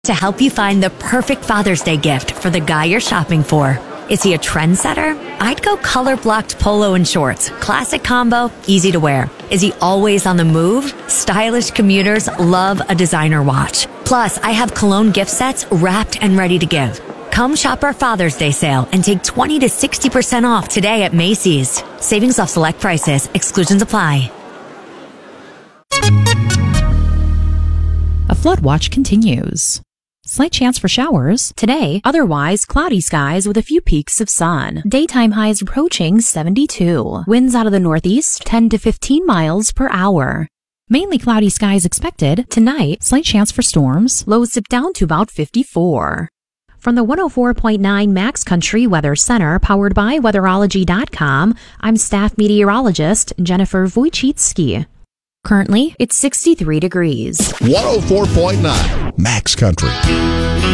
to help you find the perfect Father's Day gift for the guy you're shopping for. Is he a trendsetter? I'd go color-blocked polo and shorts. Classic combo, easy to wear. Is he always on the move? Stylish commuters love a designer watch. Plus, I have cologne gift sets wrapped and ready to give. Come shop our Father's Day sale and take 20 to 60% off today at Macy's. Savings off select prices. Exclusions apply. A flood watch continues. Slight chance for showers. Today, otherwise cloudy skies with a few peaks of sun. Daytime highs approaching 72. Winds out of the northeast 10 to 15 miles per hour. Mainly cloudy skies expected. Tonight, slight chance for storms. Lows dip down to about 54. From the 104.9 Max Country Weather Center, powered by Weatherology.com, I'm staff meteorologist Jennifer Wojcicki. Currently, it's 63 degrees. 104.9 Max Country.